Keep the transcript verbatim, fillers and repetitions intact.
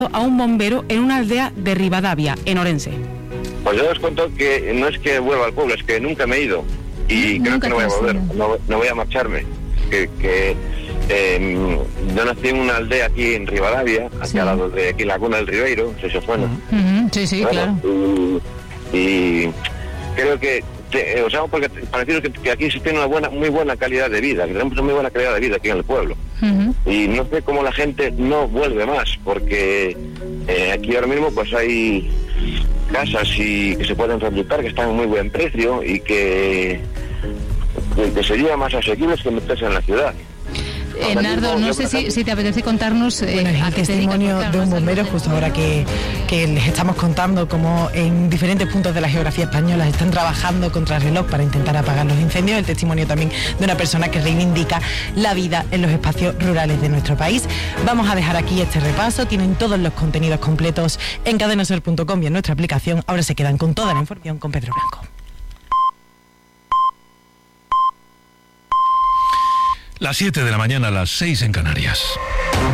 a un bombero en una aldea de Rivadavia, en Orense. Pues yo os cuento que no es que vuelva al pueblo, es que nunca me he ido y creo que no voy a volver, no, no voy a marcharme. Que, que eh, yo nací en una aldea aquí en Rivadavia, aquí sí, al lado de aquí, Laguna del Ribeiro, si se suena. Uh-huh. Sí, sí, bueno, claro. Y, y creo que, te, o sea, porque para decir que, que aquí se tiene una buena, muy buena calidad de vida, que tenemos una muy buena calidad de vida aquí en el pueblo. Uh-huh. Y no sé cómo la gente no vuelve más, porque eh, aquí ahora mismo pues hay casas y que se pueden rehabilitar, que están a muy buen precio y que, que, que sería más asequibles que meterse en la ciudad. Eh, Nardo, no sé si, si te apetece contarnos eh, bueno, es el testimonio de un bombero, justo ahora que, que les estamos contando cómo en diferentes puntos de la geografía española están trabajando contra el reloj para intentar apagar los incendios. El testimonio también de una persona que reivindica la vida en los espacios rurales de nuestro país. Vamos a dejar aquí este repaso. Tienen todos los contenidos completos en cadena ser punto com y en nuestra aplicación. Ahora se quedan con toda la información con Pedro Blanco. Las siete de la mañana, las seis en Canarias.